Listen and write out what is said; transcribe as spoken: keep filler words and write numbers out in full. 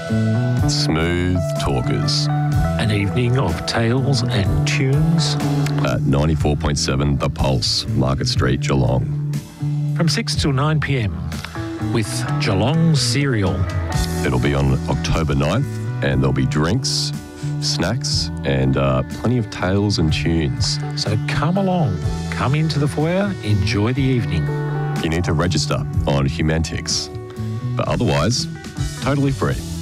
Smooth Talkers. An evening of tales and tunes. At ninety-four point seven The Pulse, Market Street, Geelong. From six till nine p m with Geelong Cereal. It'll be on October ninth and there'll be drinks, snacks and uh, plenty of tales and tunes. So come along, come into the foyer, enjoy the evening. You need to register on Humantix, but otherwise, totally free.